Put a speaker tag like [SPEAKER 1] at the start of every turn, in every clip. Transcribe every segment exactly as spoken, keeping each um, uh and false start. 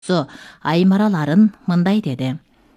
[SPEAKER 1] аймараларын мындай деди.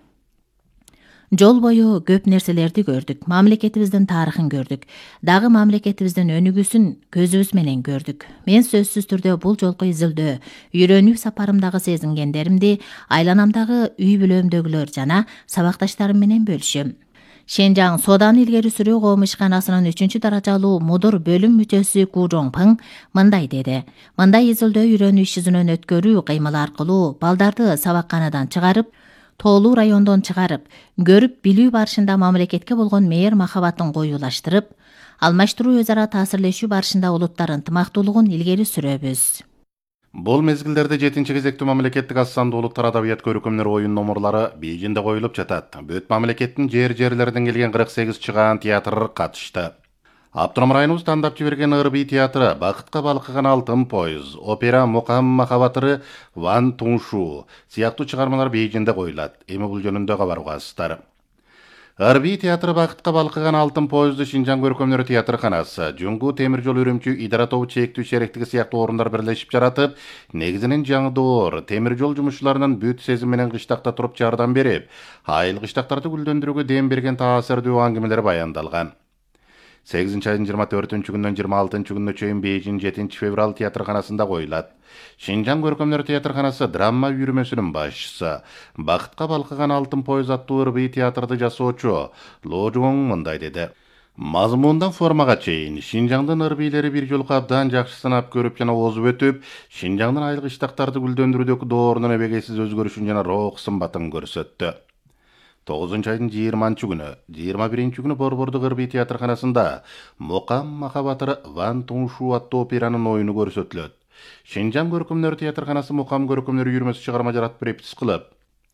[SPEAKER 1] Жол бою көп нерселерди көрдүк. Мамлекетибиздин тарыхын көрдүк. Дагы мамлекетибиздин өнүгүүсүн көзүбүз менен көрдүк. Мен сөзсүз түрдө бул жолку изилдөө, үйрөнүү сапарымдагы сезингендеримди айланамдагы үй бүлөмдөгүлөр жана сабакташтарым менен бөлүшөм. Шенжаң Соодан илгери сүрүү коому ишканасынын үчүнчү даражалуу мудур бөлүм мүчөсү Ку Жоңпың мындай деди. Мындай изилдөө үйрөнүү иш-жүзүнөн өткөрүү кыймыл аркылуу балдарды сабакканадан чыгарып, тоолуу райондон чыгарып, көрүп билүү барышында мамлекетке болгон мээр махабатын коюулаштырып, алмаштыруу өз ара таасирлешүү барышында улуттар ынтымактуулугун илгери сүрөбүз.
[SPEAKER 2] Бул мезгилдерде жетинчи кезектүү мамлекеттик аз сандуу улуттар адабият көркөмдөр оюн номурлары Бейжинде коюлуп жатат. Бүт мамлекеттин жер-жерлерден келген кырк сегиз чыгаан театр катышты. Автоном районубуз тандап жиберген ырбий театры, Бакытка балкыган алтын поез, опера Мукам махабатыры, Ван Туншу сыяктуу чыгармалар Бейжинде коюлат. Эми бул жөнүндө кабар угасыздар. Ырбий театры Бакытка балкыган алтын поезду Шинжаң көркөмдөр театрканасы, Жуңгу темир жол өрүмчү идара тобу чектүү шериктиги сыяктуу орундар бирлешип жаратып, негизинен жаңы доор темир жол жумушчуларынын бүт сезим менен кыштакта туруп жардам берип, айыл кыштактарды гүлдөндүрүүгө дем берген таасирдүү аңгемелер баяндалган. сегизинчи айдын жыйырма төртүнчү күнүнөн жыйырма алтынчы күнүнө чейин Бейжин жетинчи февраль театрканасында коюлат. Шинжаң көркөмдөр театрканасы драма үйрмөсүнүн башчысы, Бакытка балкыган алтын поез аттуу ырбий театрды жасоочу Ло Жуң мындай деди. Мазмундан формага чейин Шинжаңдын ырбийлери бир жолку абдан жакшы сынап көрүп жана озуп өтүп, Шинжаңдын айыл кыштактарды гүлдөндүрүүдөгү доорунун эбегейсиз өзгөрүшүн жана рок сымбатын көрсөттү. тогузунчу айдын жыйырманчы күнү, жыйырма биринчи күнү Борбордук ырбий театрканасында Мукам махабатыры Ван Туншу аттуу операнын оюну көрсөтүлөт. Шинжаң көркөмдөр театрканасы Мукам көркөмдөр үйрмөсү чыгарма жаратып репетис кылып,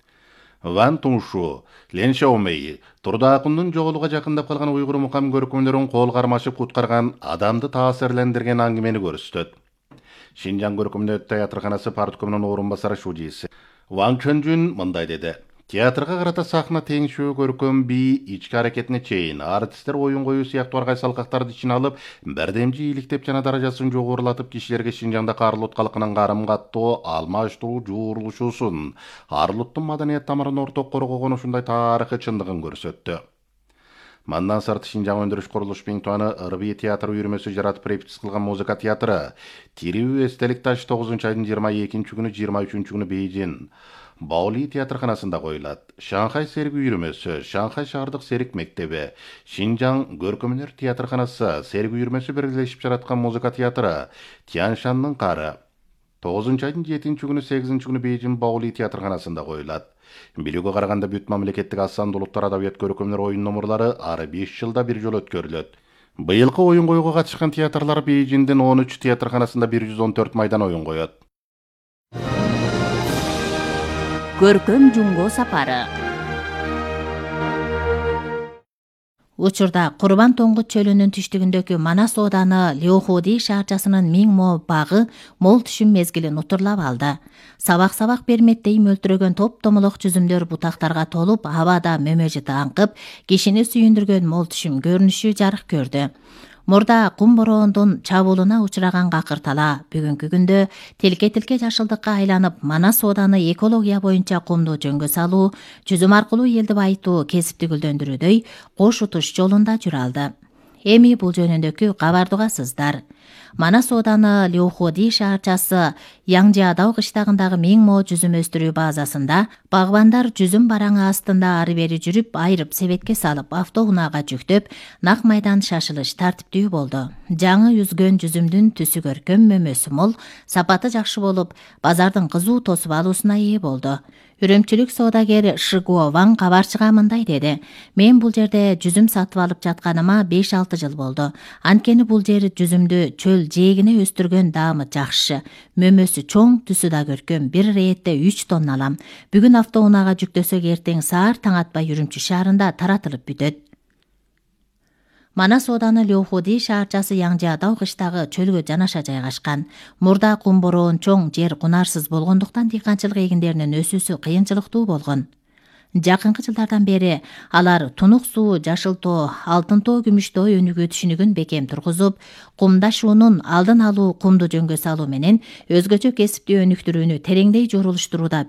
[SPEAKER 2] Ван Туншу, Лен Шаомей, Турда Акундун жоголууга жакындап калган уйгур мукам көркөмдөрүн кол кармашып куткарган, адамды таасирлендирген аңгемени көрсөтөт. Шинжаң көркөмдөр театрканасы парткомунун орун басары шужиси Ван Чөнжүн мындай деди. Театрга карата сахна теңшөө көркөм бий ички аракетине чейин артисттер оюн коюу сыяктуу аргай салкактарды ичине алып, бирдемчи ийгиликтеп жана даражасын жогорулатып кишилерге Шинжаңда Карлут калкынын карым каттоо, алмаштуу жуурулушуусун, Арлуттун маданият тамырын орток коргогон ушундай тарыхый чындыгын көрсөттү. Мандан сырт Шинжаң өндүрүш курулуш Пиңтуаны ырбий театр үйрмөсү жаратып репетис кылган музыка театры Тирүү эстелик таш тогузунчу айдын жыйырма экинчи күнү, жыйырма үчүнчү күнү Бейжин Баули театрканасында коюлат. Шанхай серик үйрмөсү, Шанхай шаардык серик мектеби, Шинжаң көркөмдөр театрканасы, серик үйрмөсү биргелешип жараткан музыка театры Тяншаннын кары тогузунчу айдын жетинчи күнү, сегизинчи күнү Бейжин Баули театрканасында коюлат. Билүүгө караганда бүт мамлекеттик аз сандуу улуттар адабият көркөмдөр оюн номурлары ары беш жылда бир жолу өткөрүлөт. Быйылкы оюн коюуга катышкан театрлар Бейжиндин он үч театрканасында бир жүз он төрт майдан оюн коет.
[SPEAKER 1] Көркөм Жуңго сапары. Учурда Курбан Тоңгут чөлүнүн түштүгүндөгү Манас ооданы Леохуди шаарчасынын Миң Мо багы мол түшүм мезгилин утурлап алды. Сабак-сабак берметтей мөлтүрөгөн топ-томолок жүзүмдөр бутактарга толуп, абада мөмөжүтү аңкып, кишини сүйүндүргөн мол түшүм көрүнүшү жарык көрдү. Мурда кум бороондун чабуулуна учураган Какыртала бүгүнкү күндө тилке-тилке жашылдыкка айланып, Манас ооданы экология боюнча кумду жөнгө салуу, жүзүм аркылуу элди байытуу, кесипти гүлдөндүрүүдөй кош утуш жолунда жүрө алды. Эми бул жөнүндөгү кабарды угасыздар. Манас ооданы Леохуди шаарчасы Яңжаадау кыштагындагы Миң Мо жүзүм өстүрүү базасында багбандар жүзүм бараңы астында ары бери жүрүп, айрып себетке салып, автоунаага жүктөп, нак майдан шашылыш тартиптүү болду. Жаңы үзгөн жүзүмдүн түсү көркөм, мөмөсү мол, сапаты жакшы болуп, базардын кызуу тосуп алуусуна ээ болду. Үрөмчүлүк соодагер Шигуо Ван кабарчыга мындай деди. Мен бул жерде жүзүм сатып алып жатканыма беш алты жыл болду. Анткени бул жер жүзүмдү чөл жээгине өстүргөн, даамы жакшы. Мөмөсү чоң, түсү да көркөм. Бир рейетте үч тонна алам. Бүгүн автоунаага жүктөсөк эртең саар таң атпай Үрүмчү шаарында таратылып бүтөт. Манас ооданы Леохуди шаарчасы Яңжаадау кыштагы чөлгө жанаша жайгашкан. Мурда кум бороон чоң, жер кунарсыз болгондуктан дыйканчылык эгиндеринин өсүүсү кыйынчылыктуу болгон. Жакынкы жылдардан бери алар Тунук суу, Жашыл тоо, Алтын тоо, Күмүш тоо өнүгүү түшүнүгүн бекем тургузуп, кумдашуунун алдын алуу, кумду жөнгө салуу менен өзгөчө кесиптүү өнүктүрүүнү тереңдей жорулуштурууда